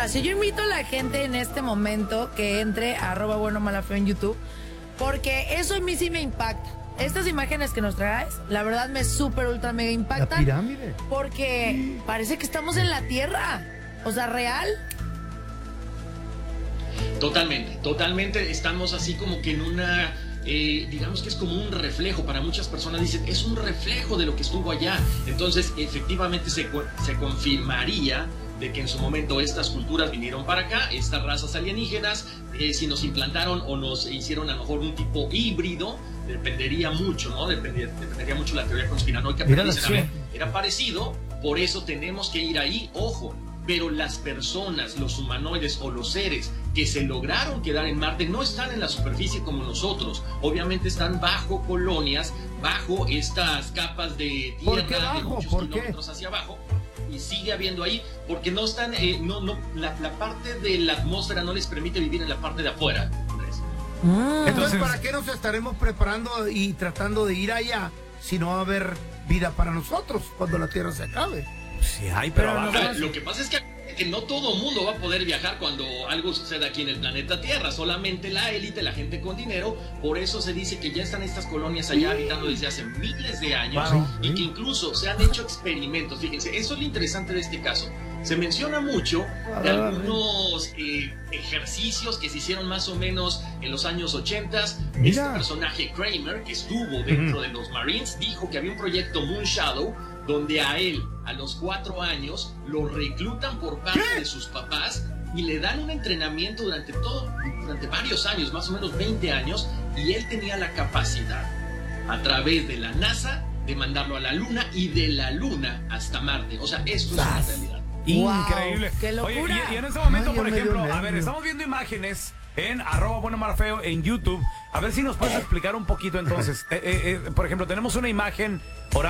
espacio. Yo invito a la gente en este momento que entre a @buenomalafeo en YouTube, porque eso a mí sí me impacta. Estas imágenes que nos traes, la verdad me súper ultra mega impactan. La pirámide. Porque parece que estamos en la Tierra. O sea, real. Totalmente estamos así como que en una, digamos que es como un reflejo. Para muchas personas dicen, es un reflejo de lo que estuvo allá. Entonces, efectivamente se confirmaría de que en su momento estas culturas vinieron para acá, estas razas alienígenas, si nos implantaron o nos hicieron a lo mejor un tipo híbrido, dependería mucho, ¿no? Dependería mucho la teoría conspiranoica, pero dicen, a ver, era parecido, por eso tenemos que ir ahí, ojo. Pero las personas, los humanoides o los seres que se lograron quedar en Marte no están en la superficie como nosotros. Obviamente están bajo colonias, bajo estas capas de tierra de muchos kilómetros hacia abajo. Y sigue habiendo ahí, porque no están, la parte de la atmósfera no les permite vivir en la parte de afuera, Andrés. Entonces, ¿para qué nos estaremos preparando y tratando de ir allá si no va a haber vida para nosotros cuando la Tierra se acabe? Sí hay, pero lo que pasa es que no todo mundo va a poder viajar cuando algo suceda aquí en el planeta Tierra, solamente la élite, la gente con dinero. Por eso se dice que ya están estas colonias allá habitando desde hace miles de años, y que incluso se han hecho experimentos. Fíjense, eso es lo interesante de este caso. Se menciona mucho de algunos ejercicios que se hicieron más o menos en los años 80. Este personaje Kramer, que estuvo dentro de los Marines, dijo que había un proyecto Moon Shadow, donde a él, a los 4 años, lo reclutan por parte de sus papás y le dan un entrenamiento durante varios años, más o menos 20 años, y él tenía la capacidad, a través de la NASA, de mandarlo a la Luna y de la Luna hasta Marte. O sea, esto es una realidad. Increíble. ¡Qué locura! Oye, y en este momento, por ejemplo, a ver, estamos viendo imágenes en @buenomalafeo en YouTube. A ver si nos puedes explicar un poquito entonces. Por ejemplo, tenemos una imagen